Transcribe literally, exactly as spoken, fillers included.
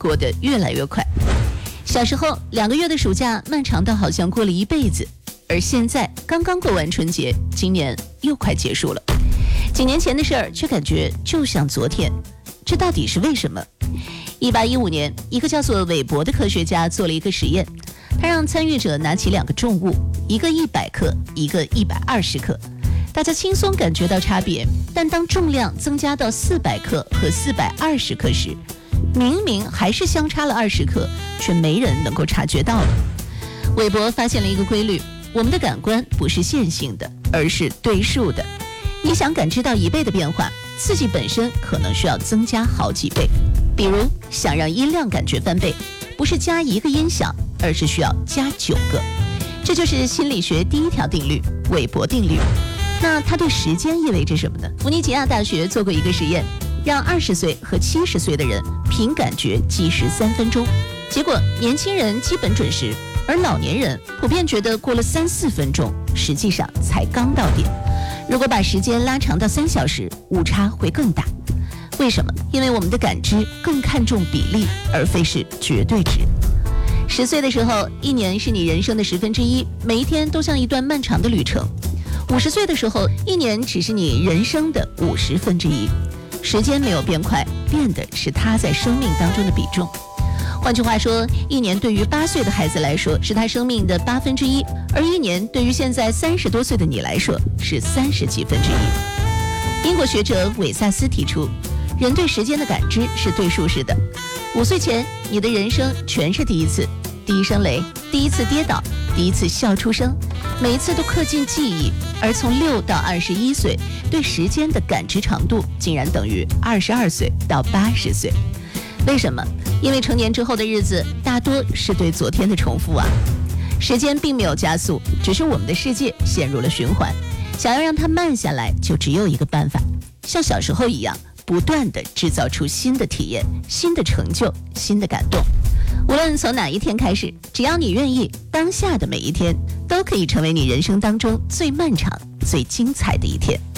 过得越来越快。小时候两个月的暑假漫长到好像过了一辈子，而现在刚刚过完春节，今年又快结束了。几年前的事儿却感觉就像昨天，这到底是为什么？一八一五年，一个叫做韦伯的科学家做了一个实验，他让参与者拿起两个重物，一个一百克，一个一百二十克。大家轻松感觉到差别，但当重量增加到四百克和四百二十克时，明明还是相差了二十克，却没人能够察觉到了。韦伯发现了一个规律，我们的感官不是线性的，而是对数的。你想感知到一倍的变化，刺激本身可能需要增加好几倍。比如想让音量感觉翻倍，不是加一个音响，而是需要加九个。这就是心理学第一条定律，韦伯定律。那它对时间意味着什么呢？弗尼吉亚大学做过一个实验，让二十岁和七十岁的人凭感觉计时三分钟，结果年轻人基本准时，而老年人普遍觉得过了三四分钟，实际上才刚到点。如果把时间拉长到三小时，误差会更大。为什么？因为我们的感知更看重比例，而非是绝对值。十岁的时候，一年是你人生的十分之一，每一天都像一段漫长的旅程。五十岁的时候，一年只是你人生的五十分之一。时间没有变快，变的是它在生命当中的比重。换句话说，一年对于八岁的孩子来说是他生命的八分之一，而一年对于现在三十多岁的你来说是三十几分之一。英国学者韦萨斯提出，人对时间的感知是对数式的。五岁前，你的人生全是第一次，第一声雷，第一次跌倒，第一次笑出声，每一次都刻进记忆。而从六到二十一岁，对时间的感知长度竟然等于二十二岁到八十岁。为什么？因为成年之后的日子大多是对昨天的重复啊。时间并没有加速，只是我们的世界陷入了循环。想要让它慢下来，就只有一个办法，像小时候一样，不断地制造出新的体验、新的成就、新的感动。无论从哪一天开始，只要你愿意，当下的每一天都可以成为你人生当中最漫长、最精彩的一天。